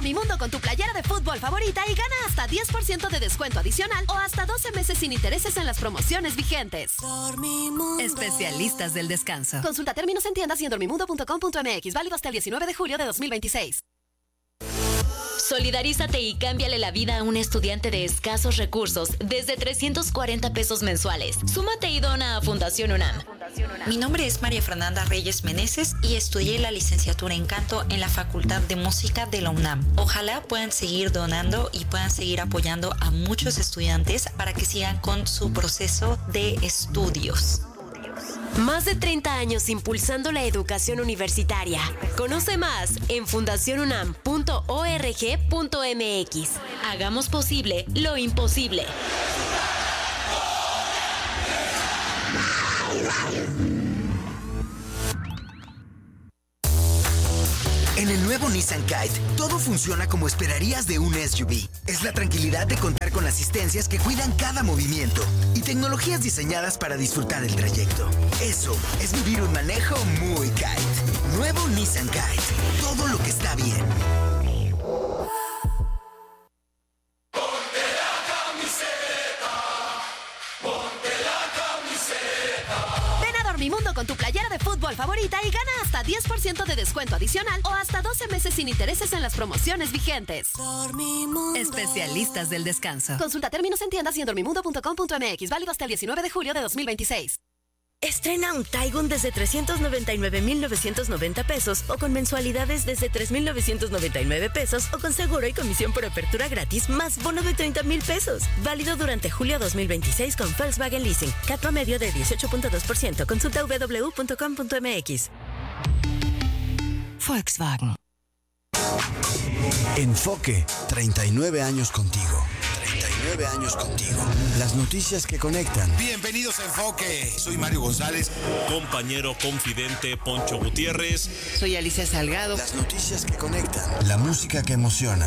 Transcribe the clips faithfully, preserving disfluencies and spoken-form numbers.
Dormimundo con tu playera de fútbol favorita y gana hasta diez por ciento de descuento adicional o hasta doce meses sin intereses en las promociones vigentes. Dormimundo. Especialistas del descanso. Consulta términos en tiendas y en dormimundo punto com punto m x. Válido hasta el diecinueve de julio de dos mil veintiséis. Solidarízate y cámbiale la vida a un estudiante de escasos recursos desde trescientos cuarenta pesos mensuales. Súmate y dona a Fundación UNAM. Mi nombre es María Fernanda Reyes Meneses y estudié la licenciatura en canto en la Facultad de Música de la UNAM. Ojalá puedan seguir donando y puedan seguir apoyando a muchos estudiantes para que sigan con su proceso de estudios. Más de treinta años impulsando la educación universitaria. Conoce más en fundación unam punto org punto m x. Hagamos posible lo imposible. En el nuevo Nissan Kite, todo funciona como esperarías de un S U V. Es la tranquilidad de contar con asistencias que cuidan cada movimiento y tecnologías diseñadas para disfrutar el trayecto. Eso es vivir un manejo muy Kite. Nuevo Nissan Kite. Todo lo que está bien. Dormimundo con tu playera de fútbol favorita y gana hasta diez por ciento de descuento adicional o hasta doce meses sin intereses en las promociones vigentes. Dormimundo. Especialistas del descanso. Consulta términos en tiendas y en dormimundo punto com punto m x. Válido hasta el diecinueve de julio de dos mil veintiséis. Estrena un Taigun desde trescientos noventa y nueve mil novecientos noventa pesos o con mensualidades desde tres mil novecientos noventa y nueve pesos o con seguro y comisión por apertura gratis más bono de treinta mil pesos. Válido durante julio dos mil veintiséis con Volkswagen Leasing. C A T promedio de dieciocho punto dos por ciento. Consulta w w w punto com punto m x. Volkswagen. Enfoque, treinta y nueve años contigo. treinta y nueve años contigo. Las noticias que conectan. Bienvenidos a Enfoque. Soy Mario González. Compañero confidente Poncho Gutiérrez. Soy Alicia Salgado. Las noticias que conectan. La música que emociona.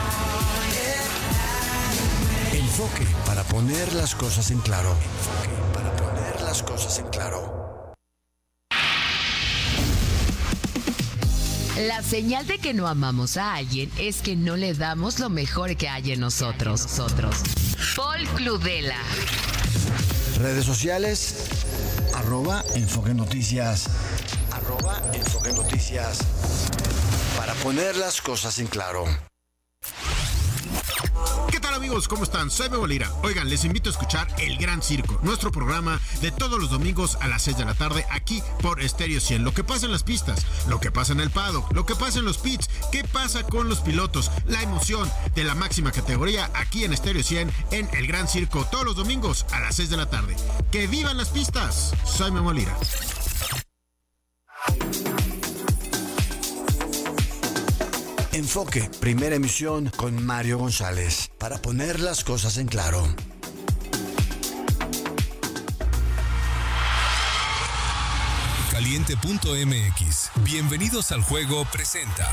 Enfoque para poner las cosas en claro. Enfoque para poner las cosas en claro. La señal de que no amamos a alguien es que no le damos lo mejor que hay en nosotros. nosotros. Paul Cludela. Redes sociales, arroba Enfoque Noticias. Arroba Enfoque Noticias. Para poner las cosas en claro. ¿Qué tal, amigos? ¿Cómo están? Soy Memo Lira. Oigan, les invito a escuchar El Gran Circo, nuestro programa de todos los domingos a las seis de la tarde aquí por Estéreo cien. Lo que pasa en las pistas, lo que pasa en el paddock, lo que pasa en los pits, qué pasa con los pilotos, la emoción de la máxima categoría aquí en Estéreo cien en El Gran Circo todos los domingos a las seis de la tarde. ¡Que vivan las pistas! Soy Memo Lira. Enfoque, primera emisión con Mario González, para poner las cosas en claro. Caliente punto m x. Bienvenidos al juego presenta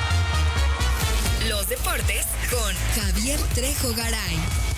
Los deportes con Javier Trejo Garay.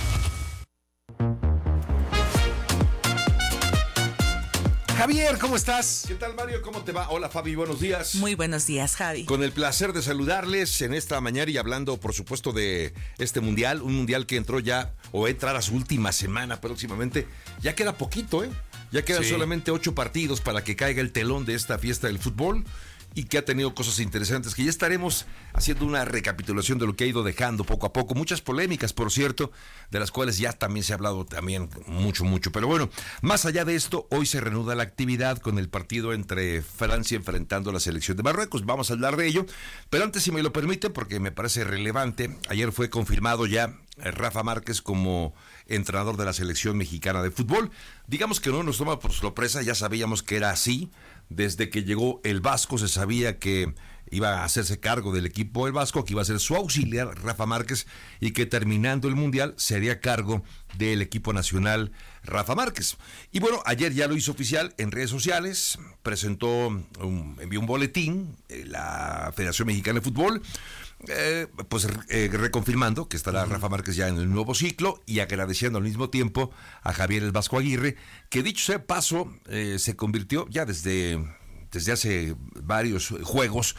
Javier, ¿cómo estás? ¿Qué tal, Mario? ¿Cómo te va? Hola, Fabi, buenos días. Muy buenos días, Javi. Con el placer de saludarles en esta mañana y hablando, por supuesto, de este mundial, un mundial que entró ya, o entrará a su última semana próximamente. Ya queda poquito, ¿eh? Ya quedan sí. solamente ocho partidos para que caiga el telón de esta fiesta del fútbol y que ha tenido cosas interesantes, que ya estaremos haciendo una recapitulación de lo que ha ido dejando poco a poco. Muchas polémicas, por cierto, de las cuales ya también se ha hablado también mucho, mucho. Pero bueno, más allá de esto, hoy se reanuda la actividad con el partido entre Francia enfrentando a la selección de Marruecos. Vamos a hablar de ello, pero antes, si me lo permiten, porque me parece relevante, ayer fue confirmado ya Rafa Márquez como entrenador de la selección mexicana de fútbol. Digamos que no nos toma por sorpresa, ya sabíamos que era así. Desde que llegó el Vasco se sabía que iba a hacerse cargo del equipo del Vasco, que iba a ser su auxiliar Rafa Márquez y que terminando el Mundial se haría cargo del equipo nacional Rafa Márquez. Y bueno, ayer ya lo hizo oficial en redes sociales, presentó, un, envió un boletín, eh, la Federación Mexicana de Fútbol, Eh, pues eh, reconfirmando que estará Rafa Márquez ya en el nuevo ciclo y agradeciendo al mismo tiempo a Javier el Vasco Aguirre, que dicho sea paso, eh, se convirtió ya desde, desde hace varios juegos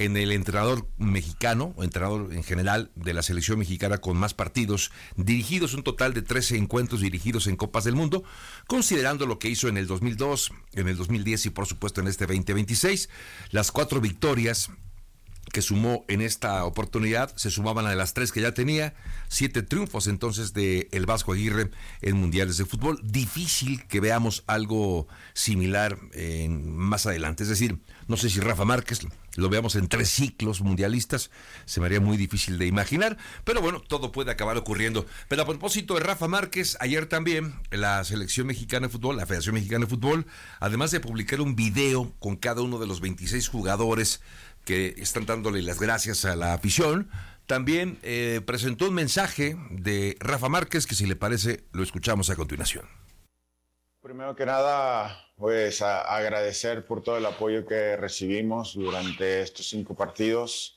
en el entrenador mexicano, o entrenador en general de la selección mexicana con más partidos dirigidos, un total de trece encuentros dirigidos en Copas del Mundo, considerando lo que hizo en el dos mil dos, en el dos mil diez y por supuesto en este veinte veintiséis. Las cuatro victorias que sumó en esta oportunidad se sumaban a las tres que ya tenía, siete triunfos entonces de el Vasco Aguirre en mundiales de fútbol. Difícil que veamos algo similar en, más adelante, es decir, no sé si Rafa Márquez lo veamos en tres ciclos mundialistas, se me haría muy difícil de imaginar, pero bueno, todo puede acabar ocurriendo. Pero a propósito de Rafa Márquez, ayer también la selección mexicana de fútbol, la Federación Mexicana de Fútbol, además de publicar un video con cada uno de los veintiséis jugadores que están dándole las gracias a la afición, también eh, presentó un mensaje de Rafa Márquez que, si le parece, lo escuchamos a continuación. Primero que nada, pues a agradecer por todo el apoyo que recibimos durante estos cinco partidos.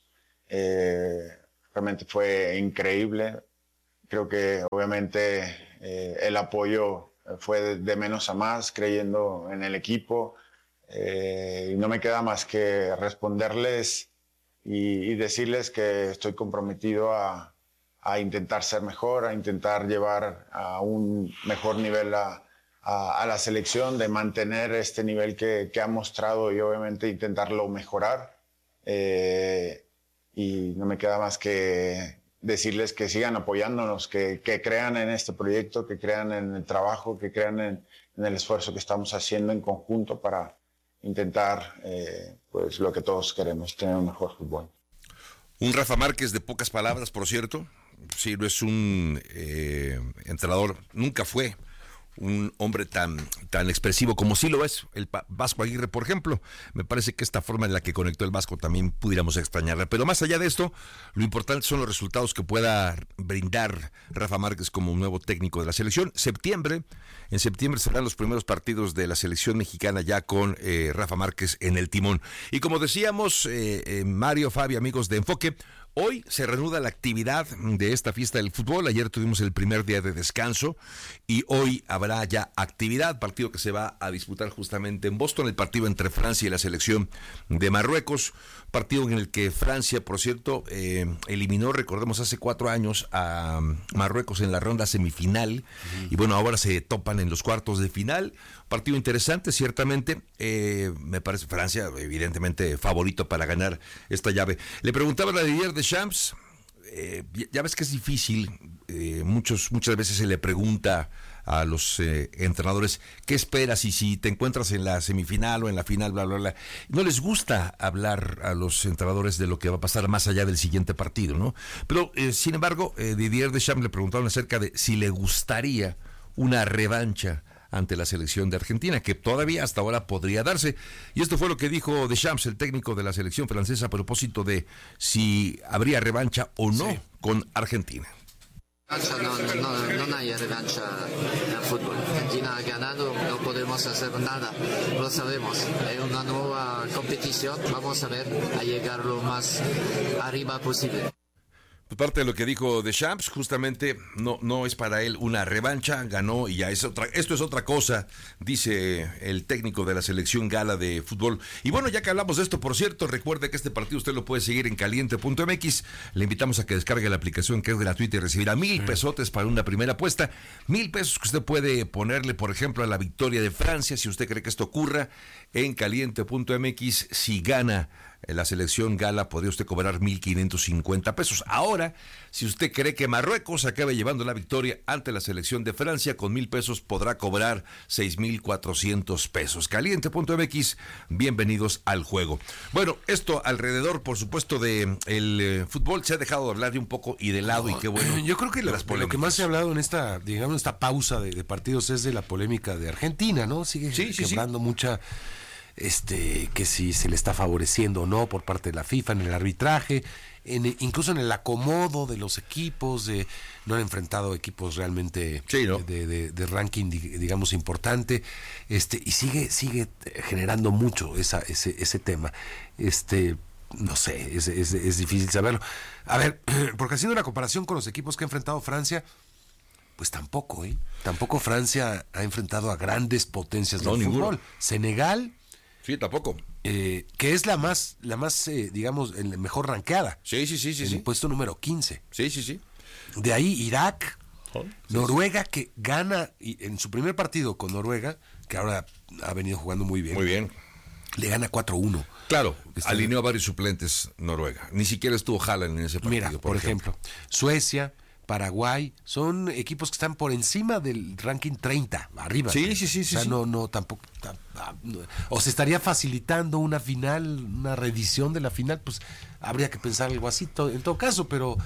Eh, realmente fue increíble. Creo que obviamente eh, el apoyo fue de, de menos a más, creyendo en el equipo. Eh, y no me queda más que responderles y, y decirles que estoy comprometido a, a intentar ser mejor, a intentar llevar a un mejor nivel a, a, a la selección, de mantener este nivel que, que ha mostrado y obviamente intentarlo mejorar. Eh, y no me queda más que decirles que sigan apoyándonos, que, que crean en este proyecto, que crean en el trabajo, que crean en, en el esfuerzo que estamos haciendo en conjunto para intentar eh, pues lo que todos queremos, tener un mejor fútbol. Un Rafa Márquez de pocas palabras, por cierto. Sí, no es un eh, entrenador, nunca fue un hombre tan, tan expresivo como sí lo es el Vasco Aguirre, por ejemplo. Me parece que esta forma en la que conectó el Vasco también pudiéramos extrañarla. Pero más allá de esto, lo importante son los resultados que pueda brindar Rafa Márquez como nuevo técnico de la selección. Septiembre, en septiembre serán los primeros partidos de la selección mexicana ya con eh, Rafa Márquez en el timón. Y como decíamos, eh, eh, Mario, Fabi, amigos de Enfoque, hoy se reanuda la actividad de esta fiesta del fútbol. Ayer tuvimos el primer día de descanso y hoy habrá ya actividad, partido que se va a disputar justamente en Boston, el partido entre Francia y la selección de Marruecos, partido en el que Francia, por cierto, eh, eliminó, recordemos, hace cuatro años a Marruecos en la ronda semifinal, uh-huh. y bueno, ahora se topan en los cuartos de final. Partido interesante, ciertamente. Eh, me parece Francia, evidentemente, favorito para ganar esta llave. Le preguntaban a Didier Deschamps, eh, ya ves que es difícil, eh, muchos, muchas veces se le pregunta a los eh, entrenadores qué esperas y si te encuentras en la semifinal o en la final, bla, bla, bla. No les gusta hablar a los entrenadores de lo que va a pasar más allá del siguiente partido, ¿no? Pero, eh, sin embargo, eh, Didier Deschamps le preguntaron acerca de si le gustaría una revancha ante la selección de Argentina, que todavía hasta ahora podría darse. Y esto fue lo que dijo Deschamps, el técnico de la selección francesa, a propósito de si habría revancha o no sí. con Argentina. No, no, no hay revancha en el fútbol. Argentina ha ganado, no podemos hacer nada, lo sabemos. Hay una nueva competición, vamos a ver a llegar lo más arriba posible. Parte de lo que dijo Deschamps, justamente no, no es para él una revancha, ganó y ya es otra, esto es otra cosa, dice el técnico de la selección gala de fútbol. Y bueno, ya que hablamos de esto, por cierto, recuerde que este partido usted lo puede seguir en caliente punto m x, le invitamos a que descargue la aplicación, que es gratuita, y recibirá mil pesotes para una primera apuesta, mil pesos que usted puede ponerle, por ejemplo, a la victoria de Francia, si usted cree que esto ocurra, en caliente punto m x. Si gana la selección gala, podría usted cobrar mil quinientos cincuenta pesos. Ahora, si usted cree que Marruecos acabe llevando la victoria ante la selección de Francia, con mil pesos podrá cobrar seis mil cuatrocientos pesos. caliente punto m x, bienvenidos al juego. Bueno, esto alrededor, por supuesto, de el eh, fútbol, se ha dejado de hablar de un poco y de lado, no, y qué bueno. Yo creo que lo, lo que más se ha hablado en esta, digamos, esta pausa de, de partidos es de la polémica de Argentina, ¿no? Sigue sí, sí, hablando sí. mucha... Este, que si se le está favoreciendo o no por parte de la FIFA en el arbitraje, en, incluso en el acomodo de los equipos, de, no han enfrentado equipos realmente sí, ¿no? de, de, de ranking, digamos, importante, este, y sigue, sigue generando mucho esa, ese, ese tema. Este, no sé, es, es, es difícil saberlo. A ver, porque haciendo una comparación con los equipos que ha enfrentado Francia, pues tampoco, ¿eh? Tampoco Francia ha enfrentado a grandes potencias del no, fútbol. Ninguno. Senegal. Sí, tampoco. Eh, que es la más, la más eh, digamos, el mejor rankeada. Sí, sí, sí, sí. En sí. el puesto número quince. Sí, sí, sí. De ahí Irak, oh, sí, Noruega, sí. que gana y en su primer partido con Noruega, que ahora ha venido jugando muy bien. Muy bien. Le gana cuatro uno. Claro, Está alineó a varios suplentes Noruega. Ni siquiera estuvo Haaland en ese partido. Mira, por, por ejemplo. ejemplo, Suecia, Paraguay, son equipos que están por encima del ranking treinta, arriba. Sí, sí, sí. O sea, sí, no, sí. no, tampoco. Tam, no, o se estaría facilitando una final, una reedición de la final, pues habría que pensar algo así to, en todo caso, pero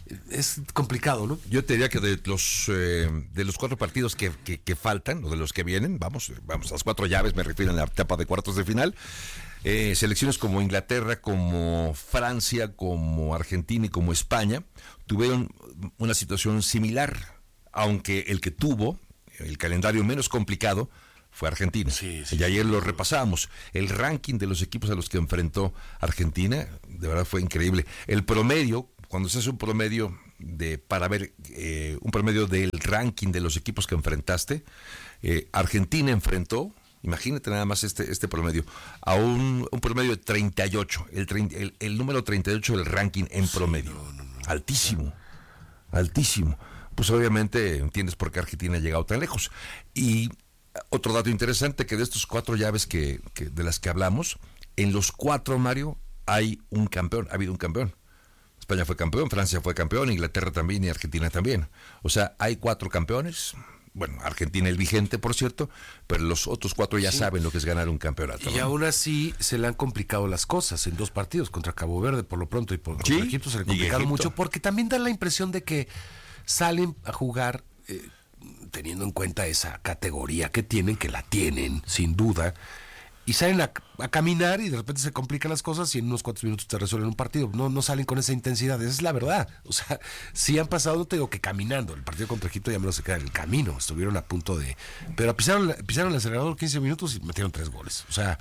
es complicado, ¿no? Yo te diría que de los eh, de los cuatro partidos que, que, que faltan, o de los que vienen, vamos, vamos, las cuatro llaves, me refiero a la etapa de cuartos de final. Eh, selecciones como Inglaterra, como Francia, como Argentina y como España tuvieron una situación similar, aunque el que tuvo el calendario menos complicado fue Argentina. Sí, sí. Y ayer lo repasábamos. El ranking de los equipos a los que enfrentó Argentina, de verdad fue increíble. El promedio, cuando se hace un promedio de para ver eh, un promedio del ranking de los equipos que enfrentaste, eh, Argentina enfrentó, imagínate nada más este, este promedio, a un, un promedio de treinta y ocho, el, el, el número treinta y ocho del ranking en promedio. Sí, no, no, no. Altísimo, altísimo. Pues obviamente entiendes por qué Argentina ha llegado tan lejos. Y otro dato interesante, que de estos cuatro llaves que, que de las que hablamos, en los cuatro, Mario, hay un campeón, ha habido un campeón. España fue campeón, Francia fue campeón, Inglaterra también y Argentina también. O sea, hay cuatro campeones. Bueno, Argentina el vigente, por cierto, pero los otros cuatro ya sí. saben lo que es ganar un campeonato. Y ¿no? aún así se le han complicado las cosas en dos partidos, contra Cabo Verde por lo pronto y por ¿Sí? contra Egipto se le ha complicado mucho, porque también da la impresión de que salen a jugar eh, teniendo en cuenta esa categoría que tienen, que la tienen, sin duda, y salen a, a caminar y de repente se complican las cosas y en unos cuantos minutos te resuelven un partido. No, no salen con esa intensidad, esa es la verdad. O sea, sí han pasado, no te digo que caminando, el partido contra Egipto ya me lo se queda en el camino, estuvieron a punto de... Pero pisaron, pisaron el acelerador quince minutos y metieron tres goles. O sea,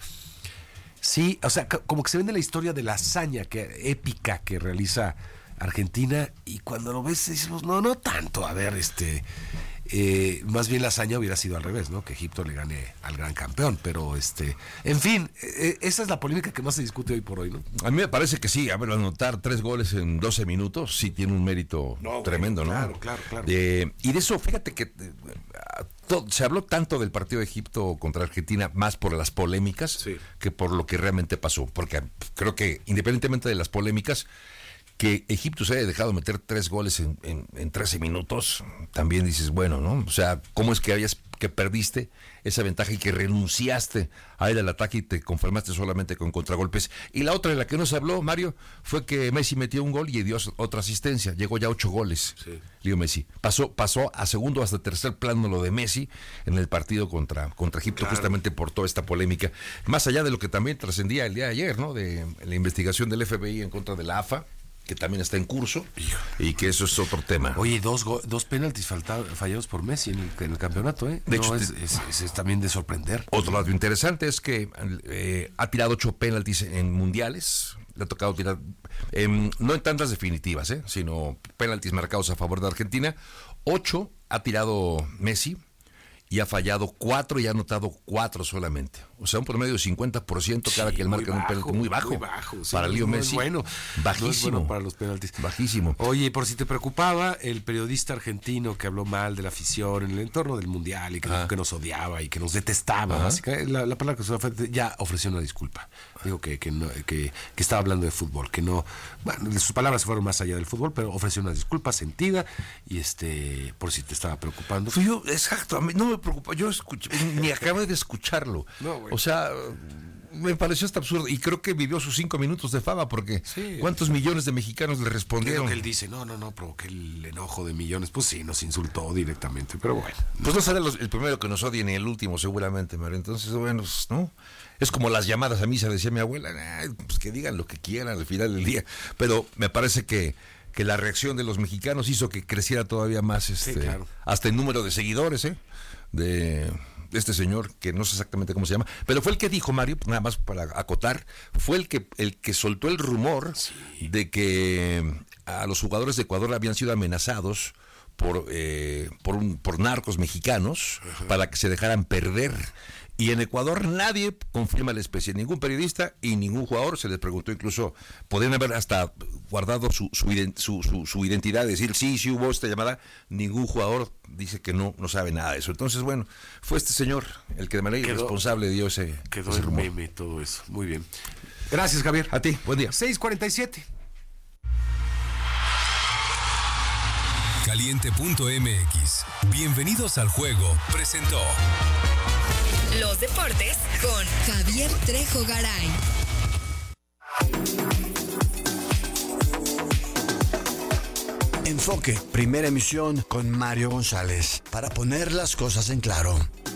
sí, o sea, como que se vende la historia de la hazaña que, épica que realiza Argentina, y cuando lo ves decimos, no, no tanto, a ver, este... Eh, más bien la hazaña hubiera sido al revés, ¿no? Que Egipto le gane al gran campeón, pero este, en fin, eh, esa es la polémica que más se discute hoy por hoy, ¿no? A mí me parece que sí, a ver, anotar tres goles en doce minutos sí tiene un mérito no, tremendo, bueno, claro, ¿no? Claro, claro, eh, y de eso, fíjate que eh, todo, se habló tanto del partido de Egipto contra Argentina más por las polémicas sí. que por lo que realmente pasó, porque creo que independientemente de las polémicas, que Egipto se haya dejado meter tres goles en, en, en trece minutos, también dices, bueno, ¿no? O sea, ¿cómo es que habías que perdiste esa ventaja y que renunciaste a ir al ataque y te conformaste solamente con contragolpes? Y la otra de la que no se habló, Mario, fue que Messi metió un gol y dio otra asistencia, llegó ya a ocho goles, sí. Leo Messi. Pasó, pasó a segundo hasta tercer plano lo de Messi en el partido contra, contra Egipto, claro. Justamente por toda esta polémica, más allá de lo que también trascendía el día de ayer, ¿no? De la investigación del F B I en contra de la A F A, que también está en curso, y que eso es otro tema. Oye, dos go- dos penaltis faltados, fallados por Messi en el, en el campeonato, ¿eh? De no, hecho, es, es, es, es también de sorprender. Otro lado interesante es que eh, ha tirado ocho penaltis en mundiales, le ha tocado tirar, eh, no en tantas definitivas, eh, sino penaltis marcados a favor de Argentina. Ocho ha tirado Messi, y ha fallado cuatro y ha anotado cuatro solamente. O sea, un promedio de cincuenta por ciento cada sí, que él marca en un penalti. Muy bajo. Muy bajo. Sí, para Leo Messi. Bueno. Bajísimo. No es bueno para los penaltis. Bajísimo. Oye, por si te preocupaba, el periodista argentino que habló mal de la afición en el entorno del Mundial y que, ah. que nos odiaba y que nos detestaba, básicamente, la, la palabra que se ofrece, ya ofreció una disculpa. Dijo que, que, no, que, que estaba hablando de fútbol, que no... Bueno, sus palabras fueron más allá del fútbol, pero ofreció una disculpa sentida y este, por si te estaba preocupando. Fui yo, exacto, a mí no me preocupa, yo escuché, ni acabé de escucharlo. No, bueno. O sea, me pareció hasta absurdo y creo que vivió sus cinco minutos de fama porque sí, ¿cuántos millones de mexicanos le respondieron? Que él dice, no, no, no, provoqué el enojo de millones. Pues sí, nos insultó directamente, pero bueno. Pues no será el primero que nos odie ni el último seguramente, Mario. Entonces, bueno, ¿no? Es como las llamadas a misa, decía mi abuela, eh, pues que digan lo que quieran al final del día. Pero me parece que, que la reacción de los mexicanos hizo que creciera todavía más, este, sí, claro. Hasta el número de seguidores, ¿eh? De... este señor, que no sé exactamente cómo se llama, pero fue el que dijo, Mario, nada más para acotar, fue el que el que soltó el rumor sí. de que a los jugadores de Ecuador habían sido amenazados por, eh, por, un, por narcos mexicanos, ajá, para que se dejaran perder. Y en Ecuador nadie confirma la especie, ningún periodista y ningún jugador. Se les preguntó, incluso podrían haber hasta guardado su, su, su, su, su identidad, decir sí, sí hubo esta llamada. Ningún jugador dice que no, no sabe nada de eso. Entonces, bueno, fue este señor el que de manera quedó, irresponsable dio ese, quedó ese el rumor. meme, todo eso. Muy bien. Gracias, Javier. A ti, buen día. seis cuarenta y siete. Caliente punto m x. Bienvenidos al juego. Presentó los deportes con Javier Trejo Garay. Enfoque, primera emisión con Mario González, para poner las cosas en claro.